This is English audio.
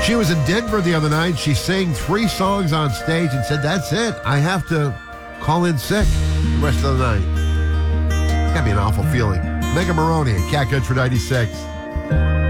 She was in Denver the other night. She sang 3 songs on stage and said, that's it. I have to call in sick the rest of the night. Gotta be an awful feeling. Mega Maroney at Cat Country 96.